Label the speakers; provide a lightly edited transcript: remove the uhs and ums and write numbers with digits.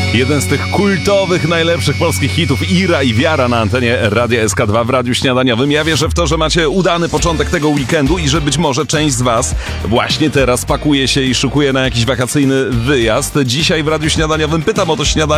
Speaker 1: Jeden z tych kultowych, najlepszych polskich hitów, Ira i Wiara na antenie Radia SK2 w Radiu Śniadaniowym. Ja wierzę w to, że macie udany początek tego weekendu i że być może część z was właśnie teraz pakuje się i szykuje na jakiś wakacyjny wyjazd. Dzisiaj w Radiu Śniadaniowym pytam o to śniadanie